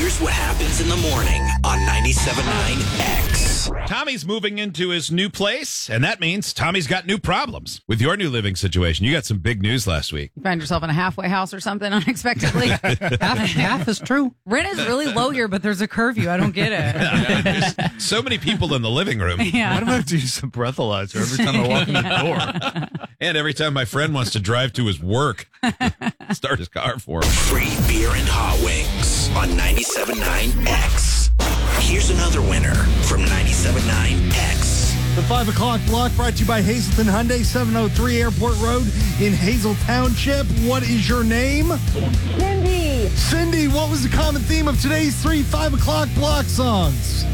Here's what happens in the morning on 97.9 X. Tommy's moving into his new place, and that means Tommy's got new problems with your new living situation. You got some big news last week. You find yourself in a halfway house or something unexpectedly. half is true. Rent is really low here, but there's a curfew. I don't get it. There's so many people in the living room. Yeah. Why do I have to use some breathalyzer every time I walk in the door? And every time my friend wants to drive to his work, start his car for him. Free beer and hot wings on 97.9 X. Here's another winner from 97.9 X. The 5 o'clock block brought to you by Hazleton Hyundai, 703 Airport Road in Hazel Township. What is your name? Cindy, Cindy, what was the common theme of today's 5 o'clock block songs?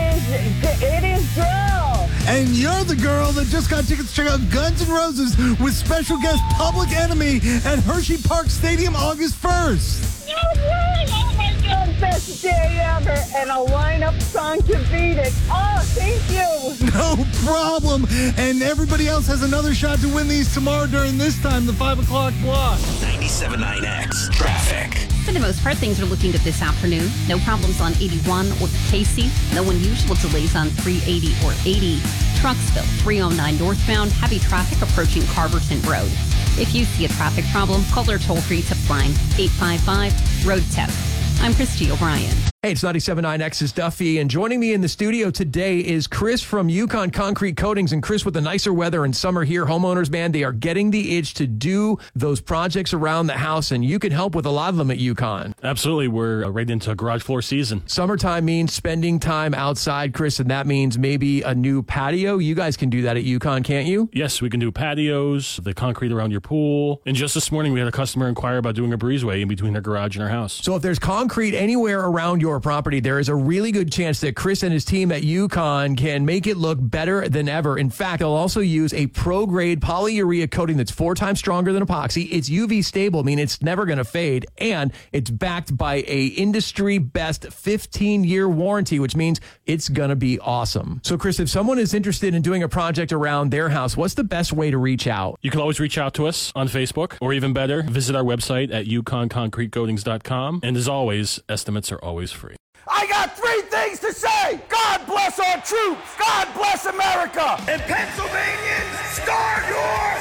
it is girl. And you're the girl that just got tickets to check out Guns N' Roses with special guest Public Enemy at Hershey Park Stadium August 1st. Oh my God, best day ever. And a lineup song to beat it. Oh, thank you. No problem. And everybody else has another shot to win these tomorrow during this time, the 5 o'clock block. 97.9 X. Traffic. For the most part, things are looking good this afternoon. No problems on 81 or Casey. No unusual delays on 380 or 80. Trucksville, 309 northbound. Heavy traffic approaching Carverton Road. If you see a traffic problem, call our toll-free tip line, 855-ROAD-TIP. I'm Christy O'Brien. Hey, it's 97.9 X's Duffy, and joining me in the studio today is Chris from Yukon Concrete Coatings. And Chris, with the nicer weather and summer here, homeowners, man, they are getting the itch to do those projects around the house, and you can help with a lot of them at Yukon. Absolutely. We're right into garage floor season. Summertime means spending time outside, Chris, and that means maybe a new patio. You guys can do that at Yukon, can't you? Yes, we can do patios, the concrete around your pool. And just this morning, we had a customer inquire about doing a breezeway in between their garage and our house. So if there's concrete anywhere around your property, there is a really good chance that Chris and his team at Yukon can make it look better than ever. In fact, they'll also use a pro-grade polyurea coating that's 4 times stronger than epoxy. It's UV stable, meaning it's never going to fade, and it's backed by a industry-best 15-year warranty, which means it's going to be awesome. So, Chris, if someone is interested in doing a project around their house, what's the best way to reach out? You can always reach out to us on Facebook, or even better, visit our website at yukonconcretecoatings.com. And as always, estimates are always free. I got 3 things to say. God bless our troops. God bless America. And Pennsylvanians, start your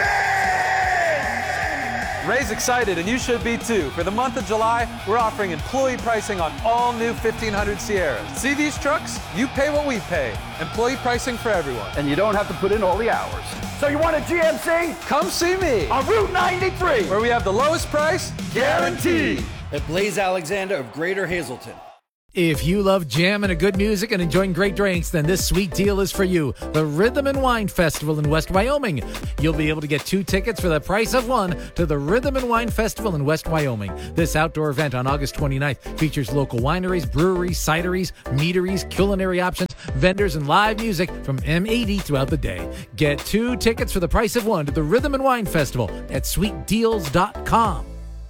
savings. Ray's excited, and you should be too. For the month of July, we're offering employee pricing on all new 1500 Sierras. See these trucks? You pay what we pay. Employee pricing for everyone. And you don't have to put in all the hours. So you want a GMC? Come see me On Route 93. where we have the lowest price Guaranteed. At Blaze Alexander of Greater Hazleton. If you love jam and good music and enjoying great drinks, then this sweet deal is for you. The Rhythm and Wine Festival in West Wyoming. You'll be able to get 2 tickets for the price of 1 to the Rhythm and Wine Festival in West Wyoming. This outdoor event on August 29th features local wineries, breweries, cideries, meaderies, culinary options, vendors, and live music from M80 throughout the day. Get 2 tickets for the price of 1 to the Rhythm and Wine Festival at sweetdeals.com.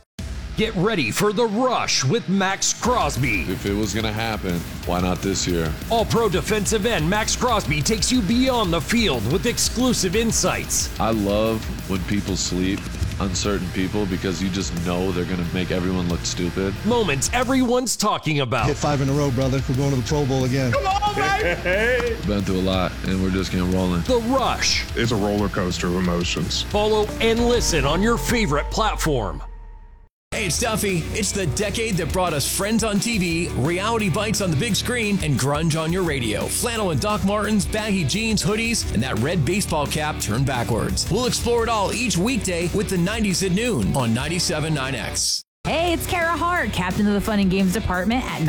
Get ready for The Rush with Max Crosby. If it was going to happen, why not this year? All-pro defensive end Max Crosby takes you beyond the field with exclusive insights. I love when people sleep on certain people because you just know they're going to make everyone look stupid. Moments everyone's talking about. Hit 5 in a row, brother. We're going to the Pro Bowl again. Come on, baby! Been through a lot, and we're just getting rolling. The Rush. It's a roller coaster of emotions. Follow and listen on your favorite platform. Hey, it's Duffy. It's the decade that brought us Friends on TV, Reality Bites on the big screen, and grunge on your radio. Flannel and Doc Martens, baggy jeans, hoodies, and that red baseball cap turned backwards. We'll explore it all each weekday with the 90s at noon on 97.9 X. Hey, it's Kara Hart, captain of the Fun and Games department at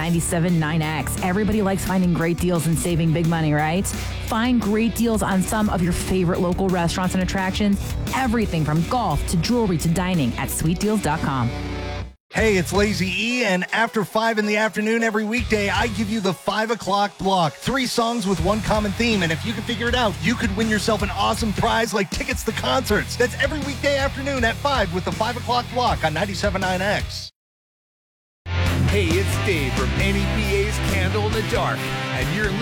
97.9X. Everybody likes finding great deals and saving big money, right? Find great deals on some of your favorite local restaurants and attractions. Everything from golf to jewelry to dining at sweetdeals.com. Hey, it's Lazy E, and after 5 in the afternoon every weekday, I give you the 5 o'clock block. 3 songs with 1 common theme, and if you can figure it out, you could win yourself an awesome prize like tickets to concerts. That's every weekday afternoon at 5 with the 5 o'clock block on 97.9 X. Hey, it's Dave from NEPA's Candle in the Dark, and you're